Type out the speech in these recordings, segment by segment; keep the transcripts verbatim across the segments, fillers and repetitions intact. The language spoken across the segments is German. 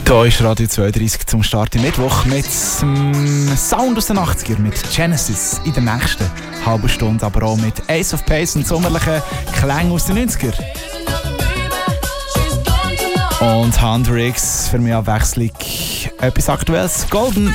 Hier ist Radio zweiunddreißig zum Start im Mittwoch mit dem Sound aus den achtziger mit Genesis in der nächsten halben Stunde, aber auch mit Ace of Base und sommerlichen Klängen aus den neunziger. Und Hendrix, für mich Abwechslung etwas Aktuelles, Golden.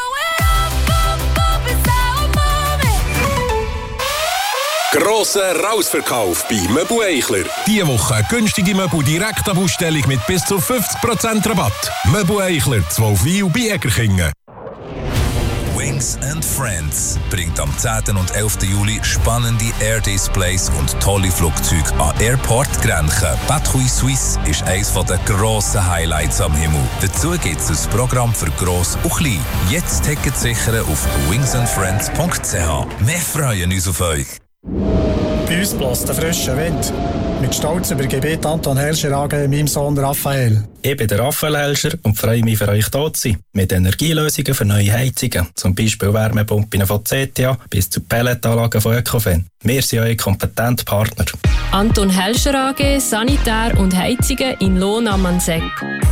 Grosser Rausverkauf bei Möbel Eichler. Diese Woche günstige Möbel direkt auf Ausstellung mit bis zu fünfzig Prozent Rabatt. Möbel Eichler, zwölf Wil bei Egerkingen. Wings and Friends bringt am zehnten und elften Juli spannende Air-Displays und tolle Flugzeuge an Airport Grenchen. Patrouille Suisse ist eines der grossen Highlights am Himmel. Dazu gibt es ein Programm für Gross und Klein. Jetzt Tickets sichern auf wings and friends punkt c h. Wir freuen uns auf euch. Bei uns bläst der frische Wind. Mit Stolz übergebe Anton Helscher A G meinem Sohn Raphael. Ich bin der Raphael Helscher und freue mich, für euch da zu sein. Mit Energielösungen für neue Heizungen, zum Beispiel Wärmepumpen von C T A bis zu Pelletanlagen von Ecofin. Wir sind eure kompetenten Partner. Anton Helscher A G, Sanitär und Heizungen in Lohn am Mansegg.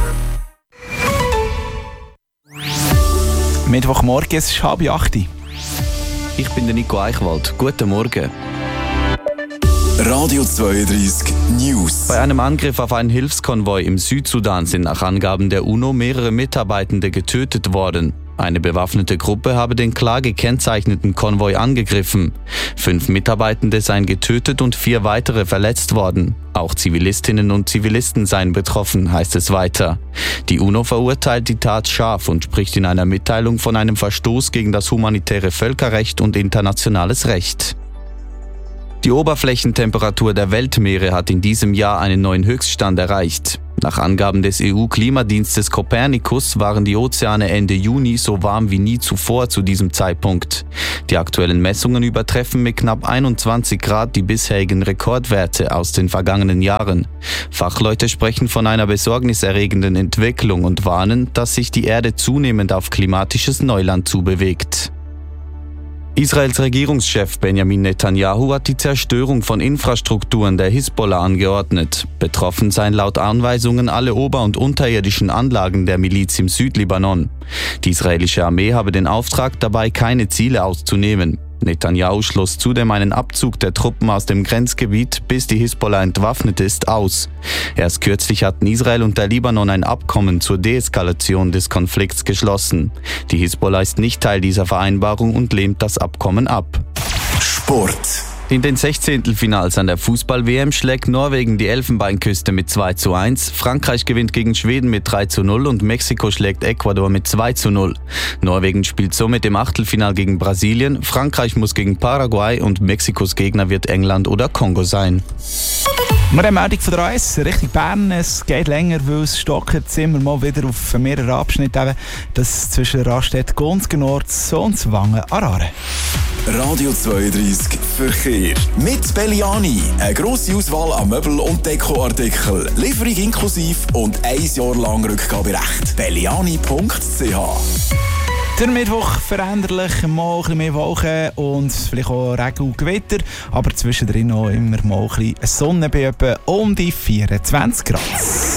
Mittwochmorgen, es ist halb acht. Ich bin der Nico Eichwald. Guten Morgen. Radio zweiunddreißig News. Bei einem Angriff auf einen Hilfskonvoi im Südsudan sind nach Angaben der UNO mehrere Mitarbeitende getötet worden. Eine bewaffnete Gruppe habe den klar gekennzeichneten Konvoi angegriffen. Fünf Mitarbeitende seien getötet und vier weitere verletzt worden. Auch Zivilistinnen und Zivilisten seien betroffen, heißt es weiter. Die UNO verurteilt die Tat scharf und spricht in einer Mitteilung von einem Verstoß gegen das humanitäre Völkerrecht und internationales Recht. Die Oberflächentemperatur der Weltmeere hat in diesem Jahr einen neuen Höchststand erreicht. Nach Angaben des E U-Klimadienstes Copernicus waren die Ozeane Ende Juni so warm wie nie zuvor zu diesem Zeitpunkt. Die aktuellen Messungen übertreffen mit knapp einundzwanzig Grad die bisherigen Rekordwerte aus den vergangenen Jahren. Fachleute sprechen von einer besorgniserregenden Entwicklung und warnen, dass sich die Erde zunehmend auf klimatisches Neuland zubewegt. Israels Regierungschef Benjamin Netanyahu hat die Zerstörung von Infrastrukturen der Hisbollah angeordnet. Betroffen seien laut Anweisungen alle ober- und unterirdischen Anlagen der Miliz im Südlibanon. Die israelische Armee habe den Auftrag, dabei keine Ziele auszunehmen. Netanyahu schloss zudem einen Abzug der Truppen aus dem Grenzgebiet, bis die Hisbollah entwaffnet ist, aus. Erst kürzlich hatten Israel und der Libanon ein Abkommen zur Deeskalation des Konflikts geschlossen. Die Hisbollah ist nicht Teil dieser Vereinbarung und lehnt das Abkommen ab. Sport. In den Sechzehntelfinals an der Fußball-W M schlägt Norwegen die Elfenbeinküste mit zwei zu eins, Frankreich gewinnt gegen Schweden mit drei zu null und Mexiko schlägt Ecuador mit zwei zu null. Norwegen spielt somit im Achtelfinal gegen Brasilien, Frankreich muss gegen Paraguay und Mexikos Gegner wird England oder Kongo sein. Wir haben Meldung von der A S Richtung Bern. Es geht länger, weil es stockert immer mal wieder auf mehreren Abschnitten. Das zwischen Raststätte, Gunzgen Nord und Wangen-Arare. Radio zweiunddreißig Verkehr. Mit Belliani. Eine grosse Auswahl an Möbel- und Dekoartikeln. Lieferung inklusiv und ein Jahr lang Rückgaberecht. belliani punkt c h. Der Mittwoch veränderlich, mal ein bisschen mehr Wolken und vielleicht auch Regen und Gewitter, aber zwischendrin auch immer mal ein bisschen Sonne bei etwa um die vierundzwanzig Grad.